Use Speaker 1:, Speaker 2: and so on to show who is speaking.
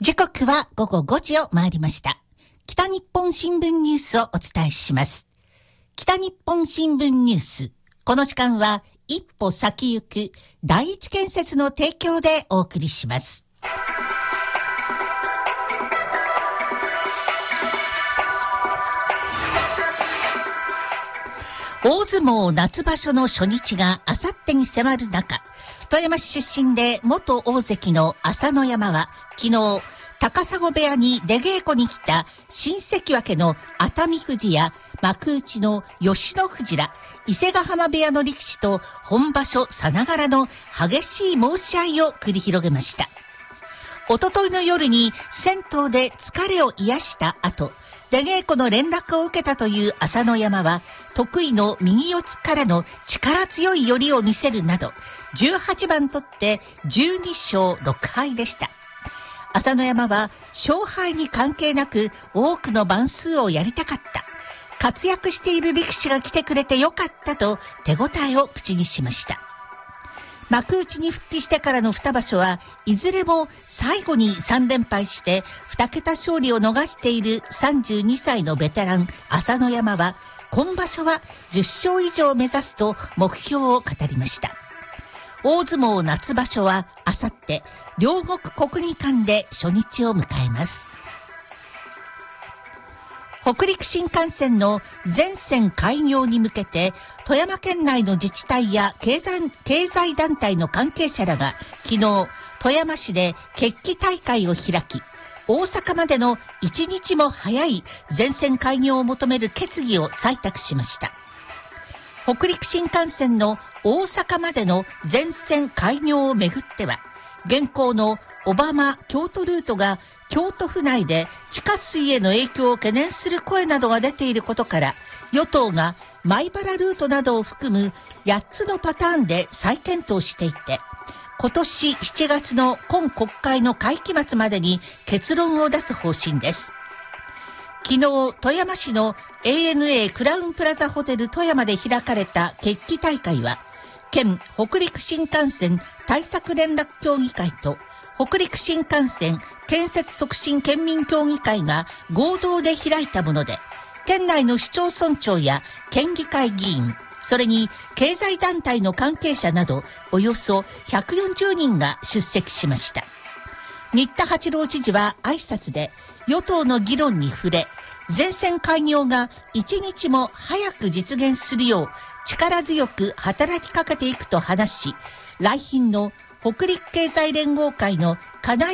Speaker 1: 時刻は午後5時を回りました。北日本新聞ニュースをお伝えします。北日本新聞ニュース。この時間は一歩先行く第一建設の提供でお送りします。大相撲夏場所の初日があさってに迫る中、富山市出身で元大関の朝乃山は昨日、高砂部屋に出稽古に来た新関脇の熱海富士や幕内の吉野富士ら伊勢ヶ浜部屋の力士と本場所さながらの激しい申し合いを繰り広げました。おとといの夜に銭湯で疲れを癒した後、出稽古の連絡を受けたという朝乃山は得意の右四つからの力強い寄りを見せるなど18番取って12勝6敗でした。朝乃山は勝敗に関係なく多くの番数をやりたかった。活躍している力士が来てくれてよかったと手応えを口にしました。幕内に復帰してからの2場所はいずれも最後に3連敗して2桁勝利を逃している32歳のベテラン朝乃山は今場所は10勝以上を目指すと目標を語りました。大相撲夏場所はあさって両国国技館で初日を迎えます。北陸新幹線の全線開業に向けて富山県内の自治体や経済団体の関係者らが昨日富山市で決起大会を開き、大阪までの1日も早い全線開業を求める決議を採択しました。北陸新幹線の大阪までの全線開業をめぐっては、現行の小浜京都ルートが京都府内で地下水への影響を懸念する声などが出ていることから、与党が米原ルートなどを含む8つのパターンで再検討していて、今年7月の今国会の会期末までに結論を出す方針です。昨日、富山市の ANA クラウンプラザホテル富山で開かれた決起大会は、県北陸新幹線対策連絡協議会と北陸新幹線建設促進県民協議会が合同で開いたもので、県内の市町村長や県議会議員、それに経済団体の関係者などおよそ140人が出席しました。新田八郎知事は挨拶で与党の議論に触れ、全線開業が一日も早く実現するよう力強く働きかけていくと話し、来賓の北陸経済連合会の金井